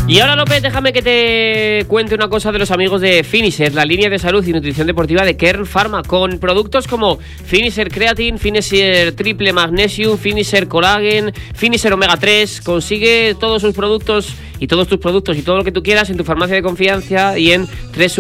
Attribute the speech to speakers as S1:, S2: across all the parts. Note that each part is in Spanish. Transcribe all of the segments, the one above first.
S1: Y ahora, López, déjame que te cuente una cosa de los amigos de Finisher, la línea de salud y nutrición deportiva de Kern Pharma, con productos como Finisher Creatine, Finisher Triple Magnesium, Finisher Collagen, Finisher Omega 3. Consigue todos sus productos y todos tus productos y todo lo que tú quieras en tu farmacia de confianza y en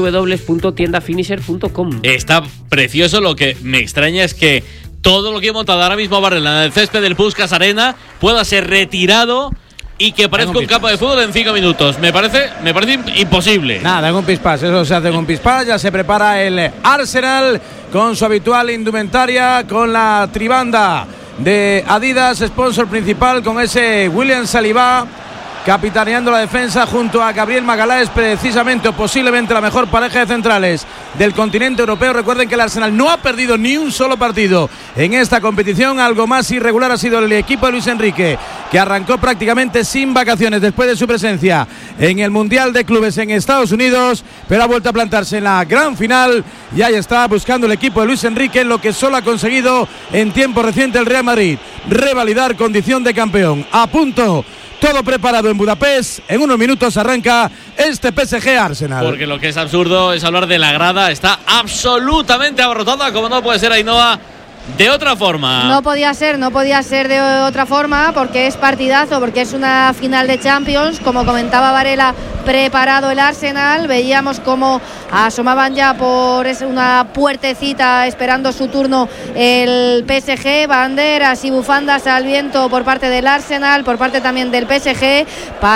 S1: www.tiendafinisher.com.
S2: Está precioso. Lo que me extraña es que todo lo que he montado ahora mismo Varela en el césped del Puskás Arena pueda ser retirado y que parezca un campo de fútbol en 5 minutos. Me parece imposible.
S3: Nada, con pispás, eso se hace con pispás. Ya se prepara el Arsenal con su habitual indumentaria, con la tribanda de Adidas, sponsor principal, con ese William Saliba capitaneando la defensa junto a Gabriel Magalhães, precisamente o posiblemente la mejor pareja de centrales del continente europeo. Recuerden que el Arsenal no ha perdido ni un solo partido en esta competición. Algo más irregular ha sido el equipo de Luis Enrique, que arrancó prácticamente sin vacaciones después de su presencia en el Mundial de Clubes en Estados Unidos, pero ha vuelto a plantarse en la gran final y ahí está buscando el equipo de Luis Enrique lo que solo ha conseguido en tiempo reciente el Real Madrid: revalidar condición de campeón. A punto, todo preparado en Budapest. En unos minutos arranca este PSG Arsenal.
S2: Porque lo que es absurdo es hablar de la grada. Está absolutamente abarrotada, como no puede ser, Ainhoa, de otra forma.
S4: No podía ser de otra forma, porque es partidazo, porque es una final de Champions. Como comentaba Varela, preparado el Arsenal. Veíamos cómo asomaban ya por una puertecita esperando su turno el PSG, banderas y bufandas al viento por parte del Arsenal, por parte también del PSG,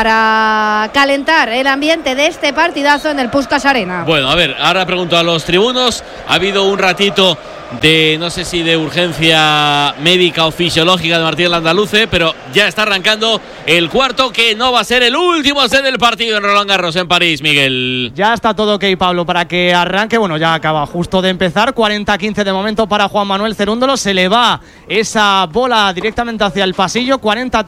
S4: para calentar el ambiente de este partidazo en el Puskás Arena.
S2: Bueno, a ver, ahora pregunto a los tribunos. Ha habido un ratito de, no sé si de urgencia médica o fisiológica de Martín Landaluce, pero ya está arrancando el cuarto, que no va a ser el último set del partido en Roland Garros en París, Miguel.
S5: Ya está todo ok, Pablo, para que arranque. Bueno, ya acaba justo de empezar. 40-15 de momento para Juan Manuel Cerúndolo. Se le va esa bola directamente hacia el pasillo.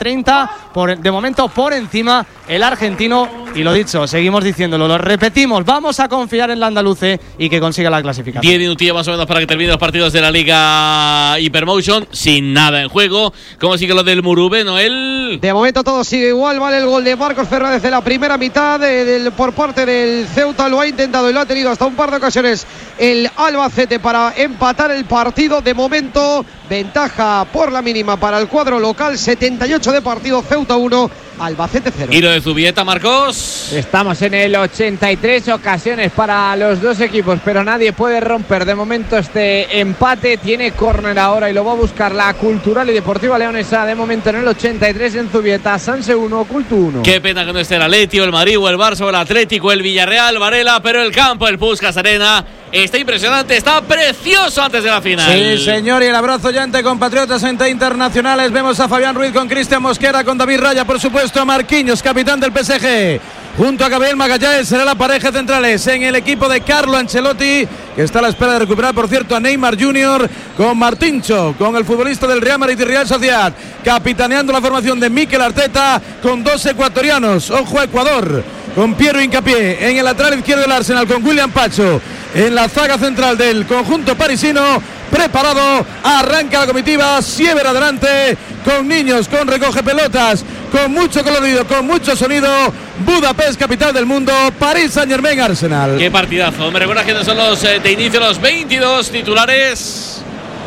S5: 40-30 de momento por encima el argentino. Y lo dicho, seguimos diciéndolo, lo repetimos, vamos a confiar en Landaluce y que consiga la clasificación.
S2: 10 minutillos más o menos para que termine los partidos de la Liga Hypermotion, sin nada en juego. ¿Cómo sigue lo del Murube, Noel?
S6: De momento todo sigue igual, vale el gol de Marcos Fernández en la primera mitad por parte del Ceuta. Lo ha intentado y lo ha tenido hasta un par de ocasiones el Albacete para empatar el partido. De momento, ventaja por la mínima para el cuadro local. 78 de partido, Ceuta 1, Albacete 0.
S2: ¿Y lo de Zubieta, Marcos?
S7: Estamos en el 83, ocasiones para los dos equipos, pero nadie puede romper de momento este empate. Tiene córner ahora y lo va a buscar la Cultural y Deportiva Leonesa. De momento en el 83 en Zubieta, Sanse 1, Cultu 1.
S2: Qué pena que no esté el Atleti, o el Madrid, o el Barça, o el Atlético, el Villarreal, Varela, pero el campo, el Puskás Arena, está impresionante, está precioso antes de la final.
S3: Sí, señor, y el abrazo ya entre compatriotas, entre internacionales. Vemos a Fabián Ruiz con Cristian Mosquera, con David Raya, por supuesto, a Marquinhos, capitán del PSG, junto a Gabriel Magalhães. Será la pareja de centrales en el equipo de Carlo Ancelotti, que está a la espera de recuperar, por cierto, a Neymar Jr., con Martincho, con el futbolista del Real Madrid y Real Sociedad, capitaneando la formación de Mikel Arteta, con dos ecuatorianos. Ojo a Ecuador, con Piero Hincapié en el lateral izquierdo del Arsenal, con William Pacho en la zaga central del conjunto parisino. Preparado, arranca la comitiva, Siever adelante, con niños, con recoge pelotas, con mucho colorido, con mucho sonido. Budapest, capital del mundo, París Saint-Germain, Arsenal.
S2: Qué partidazo. Me recuerda que son los de inicio, los 22 titulares.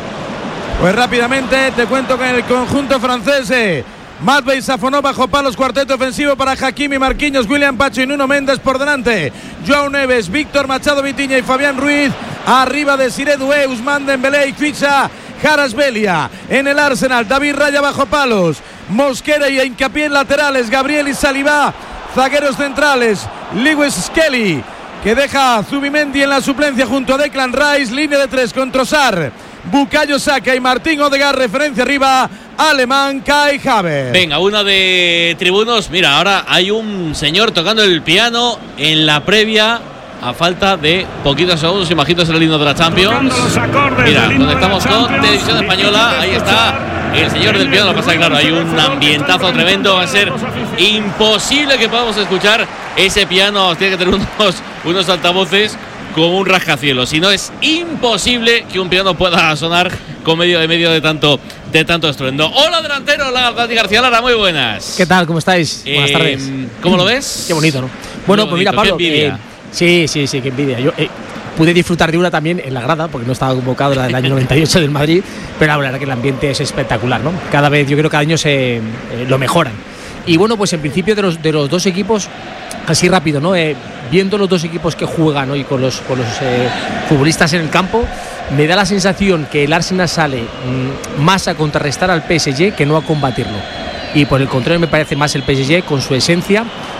S3: Pues rápidamente te cuento que en el conjunto francés, Matvei Safonov bajo palos, cuarteto ofensivo para Hakimi, Marquinhos, William Pacho y Nuno Méndez por delante. Joao Neves, Víctor Machado Vitinha y Fabián Ruiz. Arriba de Siré Doué, Ousmane Dembélé y Ficha Kvaratskhelia. En el Arsenal, David Raya bajo palos, Mosquera y Hincapié en laterales, Gabriel y Saliba. Zagueros centrales, Lewis Skelly, que deja a Zubimendi en la suplencia junto a Declan Rice. Línea de tres con Trossard, Bukayo Saka y Martín Odegaard. Referencia arriba, alemán Kai Havertz.
S2: Venga, uno de tribunos. Mira, ahora hay un señor tocando el piano en la previa, a falta de poquitos segundos. Imagínate el himno de la Champions. Mira, donde estamos con Televisión Española. Ahí está el señor del piano. Lo que pasa es que, claro, hay un ambientazo tremendo. Va a ser imposible que podamos escuchar ese piano. Tiene que tener unos altavoces como un rascacielos. Si no, es imposible que un piano pueda sonar con medio de tanto de tanto estruendo. Hola, delantero, Dani García Lara, muy buenas.
S8: ¿Qué tal? ¿Cómo estáis? Buenas tardes.
S2: ¿Cómo lo ves?
S8: Qué bonito, ¿no? Bueno, pues mira, Pablo.
S2: Qué envidia.
S8: Sí, qué envidia. Yo pude disfrutar de una también en la grada, porque no estaba convocado la del año 98 del Madrid, pero la verdad que el ambiente es espectacular, ¿no? Cada vez, yo creo que cada año se lo mejoran. Y bueno, pues en principio de los dos equipos, así rápido, ¿no? Viendo los dos equipos que juegan, ¿no? Y con los futbolistas en el campo, me da la sensación que el Arsenal sale más a contrarrestar al PSG que no a combatirlo. Y por el contrario me parece más el PSG con su esencia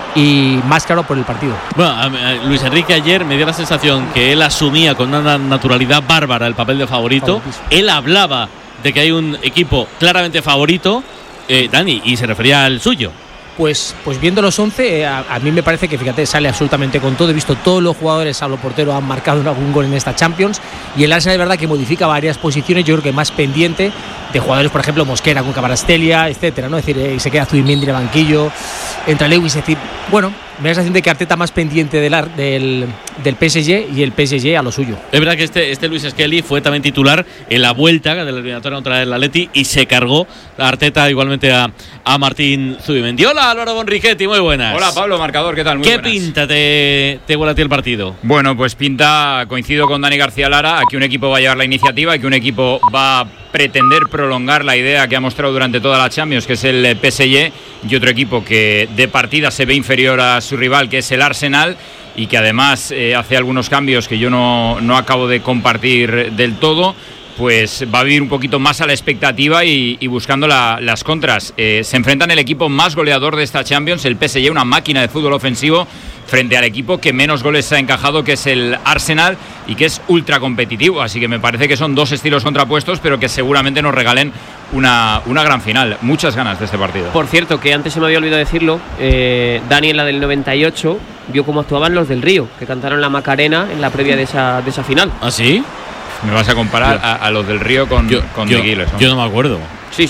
S8: y más claro por el partido.
S2: Bueno, Luis Enrique ayer me dio la sensación que él asumía con una naturalidad bárbara el papel de favorito. Él hablaba de que hay un equipo claramente favorito, Dani, y se refería al suyo.
S8: Pues viendo los 11, a mí me parece que, fíjate, sale absolutamente con todo. He visto todos los jugadores, salvo portero, han marcado algún gol en esta Champions. Y el Arsenal es verdad que modifica varias posiciones. Yo creo que más pendiente de jugadores, por ejemplo, Mosquera con Kvaratskhelia, etcétera, ¿no? Es decir, se queda Zubimendi en el banquillo, entra Lewis, es decir, bueno, me da la sensación de que Arteta más pendiente del PSG y el PSG a lo suyo.
S2: Es verdad que este Luis Skelly fue también titular en la vuelta de la eliminatoria contra el Atleti y se cargó a Arteta igualmente a Martín Zubimendi. Hola, Álvaro Bonrichetti, muy buenas.
S9: Hola, Pablo, marcador, ¿qué tal? Muy
S2: ¿Qué
S9: buenas.
S2: pinta te huele a ti el partido?
S9: Bueno, pues pinta, coincido con Dani García Lara, aquí un equipo va a llevar la iniciativa y que un equipo va a pretender prolongar la idea que ha mostrado durante toda la Champions, que es el PSG, y otro equipo que de partida se ve inferior a su rival, que es el Arsenal, y que además hace algunos cambios que yo no acabo de compartir del todo. Pues va a vivir un poquito más a la expectativa y buscando las contras. Se enfrentan el equipo más goleador de esta Champions, el PSG, una máquina de fútbol ofensivo, frente al equipo que menos goles ha encajado, que es el Arsenal, y que es ultra competitivo. Así que me parece que son dos estilos contrapuestos, pero que seguramente nos regalen una gran final. Muchas ganas de este partido.
S1: Por cierto, que antes se me había olvidado decirlo, Dani en la del 98 vio cómo actuaban los del Río, que cantaron la Macarena en la previa de esa final.
S2: ¿Ah, sí?
S9: Me vas a comparar a los del Río con The Guiles, ¿no?
S2: Yo no me acuerdo.
S1: Sí.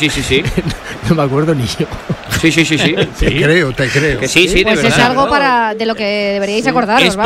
S8: No me acuerdo ni yo.
S1: Sí.
S10: Te creo.
S1: Que sí, de
S4: pues
S1: verdad.
S4: es algo de lo que deberíais acordaros.